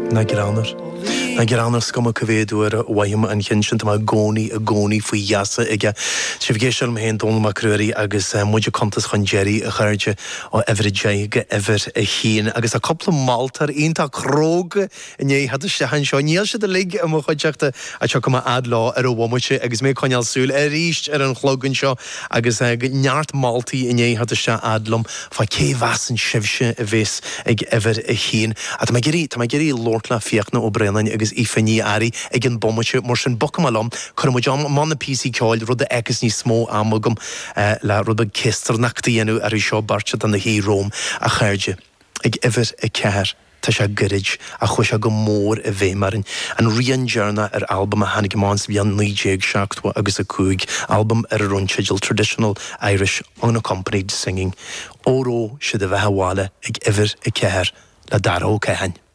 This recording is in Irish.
Na grannar scum cyfeidwyr waim yn hynsynt yma goni fwy iasa ega sef geisio am hen dôn yma crwyri agos mwyd y contas chan Jerry y charge o efrydjau efer y hun agos a copl o maltar un ta crog yn ei had y siahan sio niel sydd y lig am o chodjachta a choc yma adlo ar o womwysio agos me conial sŵl erisht yn chlogyn sio agos niart malti yn ei had y sia adlom fa cefas yn sefsio y fes ag efer y hun a ta mae geri lortla fiachna o brenan agos ifani ari ag yn bomwysio mor sy'n bocam alom cwrm o jam man y PC coel rwyd y egus ni smó amogam la rwyd y cestr nacti enw ar y sio barchad an y hi Rome a charge ag efer y cer ta siya gyrij a chwys ag o môr y fe marin an rian jarna album a hannig mans bian nijeg siactwa agus y cwg album runchagil traditional Irish unaccompanied singing oro sydd y fe hawale ag efer y cer la daro cehan